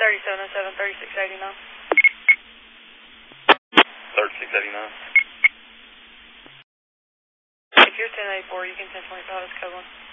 3707, 3689. 3689. If you're 1084, you can 1025 as code 1.